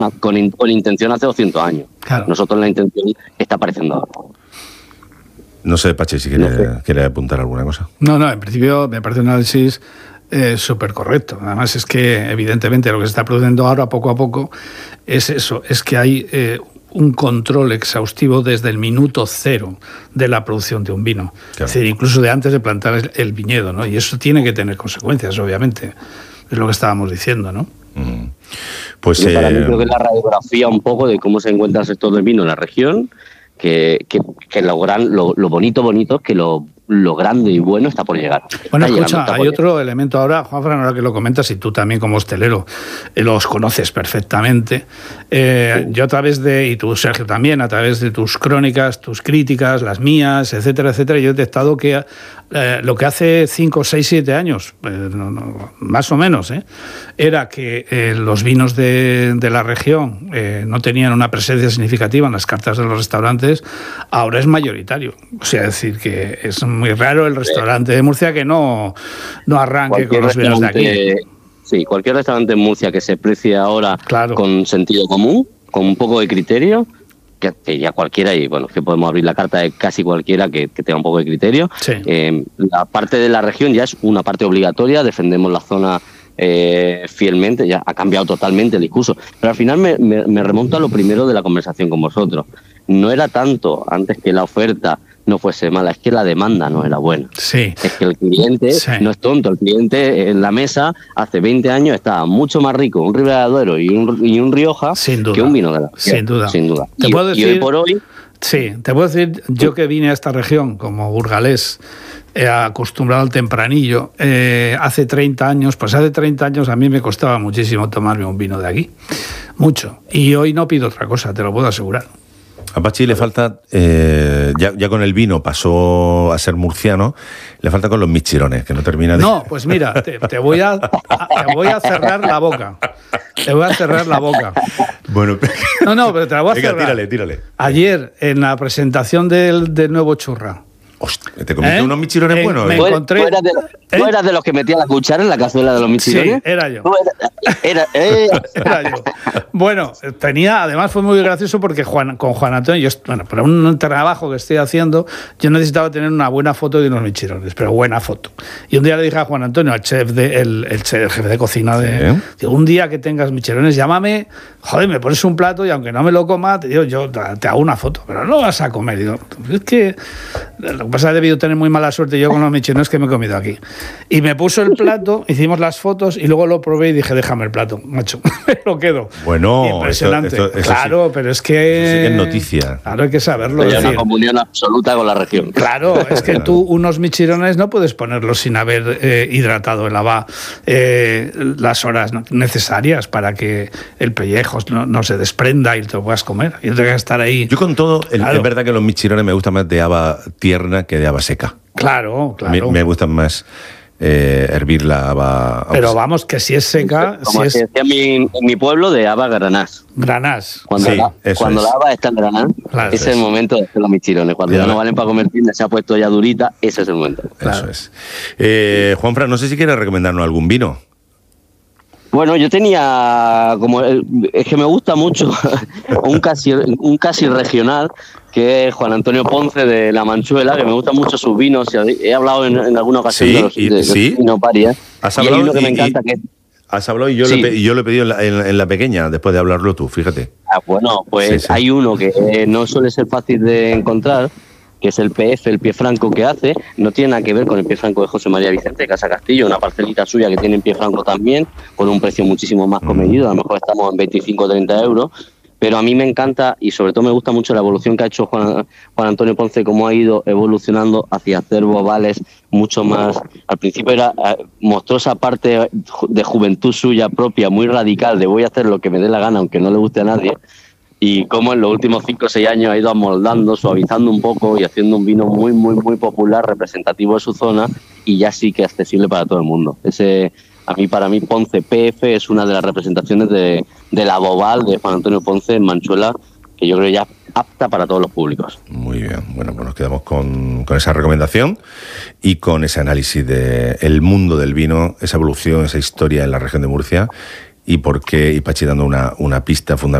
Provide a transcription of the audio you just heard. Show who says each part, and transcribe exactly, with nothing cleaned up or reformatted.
Speaker 1: con, in, con intención hace doscientos años.
Speaker 2: Claro.
Speaker 1: Nosotros la intención está apareciendo ahora.
Speaker 3: No sé, Pachi, si quiere,
Speaker 1: No sé.
Speaker 3: quiere apuntar alguna cosa.
Speaker 2: No, no, en principio me parece un análisis eh, súper correcto. Además es que evidentemente lo que se está produciendo ahora poco a poco es eso, es que hay eh, un control exhaustivo desde el minuto cero de la producción de un vino.
Speaker 3: Claro.
Speaker 2: Es decir, incluso de antes de plantar el, el viñedo, ¿no? Y eso tiene que tener consecuencias, obviamente. Es lo que estábamos diciendo, ¿no?
Speaker 3: Mm. Pues
Speaker 1: Yo para
Speaker 3: eh,
Speaker 1: mí creo que es la radiografía un poco de cómo se encuentra el sector del vino en la región, que, que, que lo, gran, lo, lo bonito, bonito es que lo, lo grande y bueno está por llegar.
Speaker 2: Bueno,
Speaker 1: Está
Speaker 2: escucha,
Speaker 1: llegando,
Speaker 2: hay otro elemento ahora, Juanfran, ahora que lo comentas, y tú también como hostelero eh, los conoces perfectamente. Eh,
Speaker 1: Sí.
Speaker 2: Yo a través de, y tú Sergio también, a través de tus crónicas, tus críticas, las mías, etcétera, etcétera, yo he detectado que eh, lo que hace cinco, seis, siete años, eh, no, no, más o menos, eh, era que eh, los vinos de, de la región eh, no tenían una presencia significativa en las cartas de los restaurantes, ahora es mayoritario. O sea, es decir, que es muy raro el restaurante de Murcia que no, no arranque con los vinos de aquí.
Speaker 1: Sí, cualquier restaurante en Murcia que se precie ahora
Speaker 2: Claro.
Speaker 1: con sentido común, con un poco de criterio, que, que ya cualquiera, y bueno, que podemos abrir la carta de casi cualquiera que, que tenga un poco de criterio.
Speaker 2: Sí.
Speaker 1: Eh, la parte de la región ya es una parte obligatoria, defendemos la zona eh, fielmente, ya ha cambiado totalmente el discurso. Pero al final me, me, me remonto a lo primero de la conversación con vosotros. No era tanto antes que la oferta no fuese mala, es que la demanda no era buena.
Speaker 2: Sí.
Speaker 1: Es que el cliente
Speaker 2: Sí.
Speaker 1: no es tonto, el cliente en la mesa hace veinte años estaba mucho más rico un Ribera de Duero y un, y un Rioja
Speaker 2: Sin duda.
Speaker 1: que un vino de la región.
Speaker 2: Sin duda.
Speaker 1: Sin duda.
Speaker 2: Te
Speaker 1: y,
Speaker 2: puedo
Speaker 1: y hoy
Speaker 2: decir-
Speaker 1: por hoy,
Speaker 2: Sí, te puedo decir, yo que vine a esta región como burgalés, eh, acostumbrado al tempranillo, eh, hace treinta años, pues hace treinta años a mí me costaba muchísimo tomarme un vino de aquí, mucho, y hoy no pido otra cosa, te lo puedo asegurar.
Speaker 3: a Pachi le falta, eh, ya, ya con el vino pasó a ser murciano, le falta con los michirones, que no termina de...
Speaker 2: No, pues mira, te, te voy a, a- te voy a cerrar la boca, te voy a cerrar la boca.
Speaker 3: Bueno,
Speaker 2: No, no, pero te la voy a
Speaker 3: venga,
Speaker 2: cerrar.
Speaker 3: tírale, tírale.
Speaker 2: Ayer, en la presentación del, del nuevo churra,
Speaker 3: Hostia, ¿te comiste
Speaker 2: ¿Eh?
Speaker 3: unos michirones
Speaker 2: Me-
Speaker 3: buenos?
Speaker 2: me-
Speaker 3: eh?
Speaker 1: ¿tú,
Speaker 2: encontré-
Speaker 1: tú eras de,
Speaker 2: ¿Eh?
Speaker 1: tú eras de los que metía la cuchara en la cazuela de los
Speaker 2: sí,
Speaker 1: michirones?
Speaker 2: era yo.
Speaker 1: Tú Era, eh,
Speaker 2: Era yo. Bueno, tenía, además fue muy gracioso porque Juan, con Juan Antonio, yo, bueno, para un trabajo que estoy haciendo, yo necesitaba tener una buena foto de unos michirones, pero buena foto. Y un día le dije a Juan Antonio, al chef de, el, el, chef, el jefe de cocina, de,
Speaker 3: Sí.
Speaker 2: digo, un día que tengas michirones, llámame, joder, me pones un plato y aunque no me lo coma, te digo, yo te hago una foto, pero no vas a comer. Digo, es que lo que pasa es que he debido tener muy mala suerte yo con los michirones que me he comido aquí. Y me puso el plato, hicimos las fotos y luego lo probé y dije, déjame el plato, macho, me lo quedo.
Speaker 3: Bueno,
Speaker 2: impresionante.
Speaker 3: esto- esto- eso
Speaker 2: claro,
Speaker 3: sí-
Speaker 2: pero es que...
Speaker 3: eso sí que es noticia.
Speaker 2: Claro, hay que saberlo.
Speaker 1: hay
Speaker 2: es
Speaker 1: una
Speaker 2: decir,
Speaker 1: comunión absoluta con la región.
Speaker 2: claro, es que tú unos michirones no puedes ponerlos sin haber eh, hidratado el haba eh, las horas necesarias para que el pellejo no, no se desprenda y te lo puedas comer. Y tengo que estar ahí.
Speaker 3: Yo con todo, el-
Speaker 2: Claro.
Speaker 3: es verdad que los michirones me gustan más de haba tierna que de haba seca.
Speaker 2: Claro,
Speaker 3: Me,
Speaker 2: claro.
Speaker 3: me gustan más eh, hervir la haba...
Speaker 2: Pero vamos, que si es seca,
Speaker 1: Como
Speaker 2: si
Speaker 1: se
Speaker 2: es
Speaker 1: decía en mi, en mi pueblo, de haba granás.
Speaker 2: granás.
Speaker 1: Cuando,
Speaker 3: Sí,
Speaker 1: la,
Speaker 3: eso
Speaker 1: cuando
Speaker 3: es.
Speaker 1: la haba está en granás,
Speaker 2: Claro,
Speaker 1: ese
Speaker 2: eso
Speaker 1: es el
Speaker 2: es.
Speaker 1: momento de hacer los michirones. Cuando
Speaker 3: Ya.
Speaker 1: ya no valen para comer tienda, se ha puesto ya durita, ese es el momento.
Speaker 2: Claro.
Speaker 3: Eso es. Eh, Juanfran, no sé si quieres recomendarnos algún vino.
Speaker 1: Bueno, yo tenía como el- es que me gusta mucho un casi un casi regional que es Juan Antonio Ponce de La Manchuela, que me gustan mucho sus vinos. y He hablado en, en alguna ocasión
Speaker 3: Sí,
Speaker 1: de los,
Speaker 3: y-
Speaker 1: de los
Speaker 3: sí.
Speaker 1: vinos varias.
Speaker 3: Has
Speaker 1: Y hay
Speaker 3: hablado
Speaker 1: uno que
Speaker 3: y-
Speaker 1: me encanta
Speaker 3: y-
Speaker 1: que es
Speaker 3: Has hablado y yo,
Speaker 1: Sí.
Speaker 3: lo, he pe- y yo lo he pedido en la, en- en la pequeña, después de hablarlo tú, fíjate.
Speaker 1: ah, bueno, pues
Speaker 3: Sí, sí.
Speaker 1: hay uno que eh, no suele ser fácil de encontrar, que es el P F, el pie franco que hace. No tiene nada que ver con el pie franco de José María Vicente de Casa Castillo, una parcelita suya que tiene en pie franco también, con un precio muchísimo más comedido. A lo mejor estamos en veinticinco o treinta euros. Pero a mí me encanta y sobre todo me gusta mucho la evolución que ha hecho Juan, Juan Antonio Ponce, cómo ha ido evolucionando hacia hacer bobales mucho más. Al principio era eh, mostró esa parte de juventud suya propia, muy radical, de voy a hacer lo que me dé la gana, aunque no le guste a nadie. Y cómo en los últimos cinco o seis años ha ido amoldando, suavizando un poco y haciendo un vino muy, muy, muy popular, representativo de su zona y ya sí que accesible para todo el mundo. Ese, a mí, para mí, Ponce P F es una de las representaciones de, de la Bobal de Juan Antonio Ponce en Manchuela, que yo creo ya apta para todos los públicos.
Speaker 3: Muy bien, bueno, pues nos quedamos con, con esa recomendación y con ese análisis del mundo del vino, esa evolución, esa historia en la región de Murcia y por qué, y Pachi dando una, una pista fundamental